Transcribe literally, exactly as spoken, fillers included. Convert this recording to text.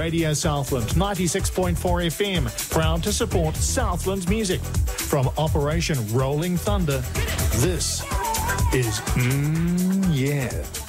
Radio Southland, ninety-six point four F M, proud to support Southland music. From Operation Rolling Thunder, this is Mmm Yeah.